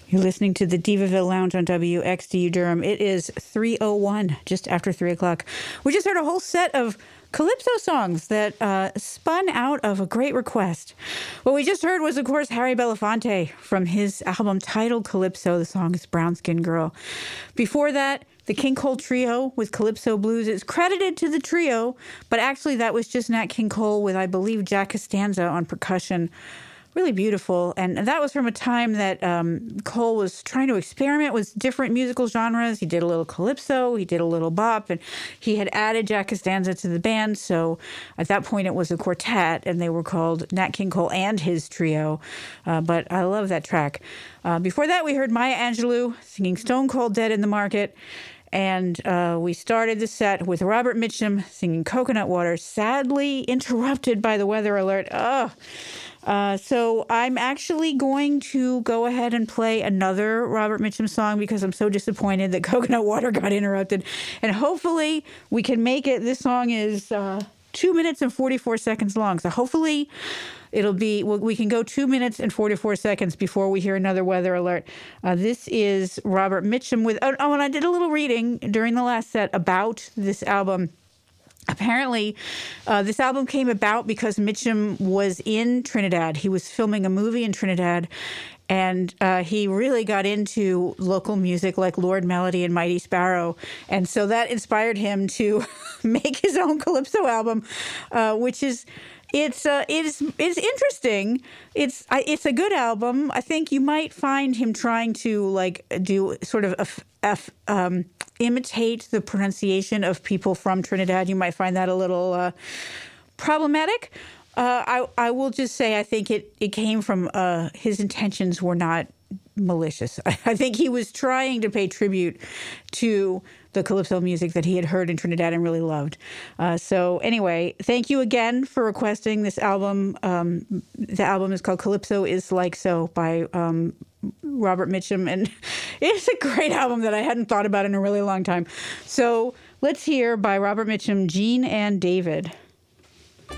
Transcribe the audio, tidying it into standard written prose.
You're listening to the Divaville Lounge on WXDU Durham. It is 3:01, just after 3 o'clock. We just heard a whole set of Calypso songs that spun out of a great request. What we just heard was, of course, Harry Belafonte from his album titled Calypso. The song is Brown Skin Girl. Before that, the King Cole Trio with Calypso Blues. It's credited to the trio, but actually that was just Nat King Cole with, I believe, Jack Costanza on percussion. Really beautiful. And that was from a time that Cole was trying to experiment with different musical genres. He did a little calypso, he did a little bop, and he had added Jack Costanza to the band. So at that point it was a quartet, and they were called Nat King Cole and his trio. But I love that track. Before that, we heard Maya Angelou singing Stone Cold Dead in the Market. And we started the set with Robert Mitchum singing Coconut Water, sadly interrupted by the weather alert. So I'm actually going to go ahead and play another Robert Mitchum song because I'm so disappointed that Coconut Water got interrupted. And hopefully we can make it. This song is 2 minutes and 44 seconds long. So hopefully it'll be, we can go 2 minutes and 44 seconds before we hear another weather alert. This is Robert Mitchum with, and I did a little reading during the last set about this album. Apparently, this album came about because Mitchum was in Trinidad. He was filming a movie in Trinidad, and he really got into local music like Lord Melody and Mighty Sparrow. And so that inspired him to make his own Calypso album, which is... It's interesting. It's a good album. I think you might find him trying to do sort of imitate the pronunciation of people from Trinidad. You might find that a little problematic. I will just say I think it came from his intentions were not malicious. I think he was trying to pay tribute to the Calypso music that he had heard in Trinidad and really loved. So anyway, thank you again for requesting this album. The album is called Calypso Is Like So by Robert Mitchum, and it's a great album that I hadn't thought about in a really long time. So let's hear by Robert Mitchum, Jean and David.